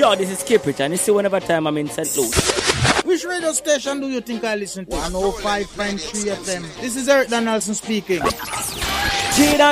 Yo, this is Kiprit, and you see whenever time I'm in St. Louis. Which radio station do you think I listen to? 105.3 FM. This is Eric Donaldson speaking. Gina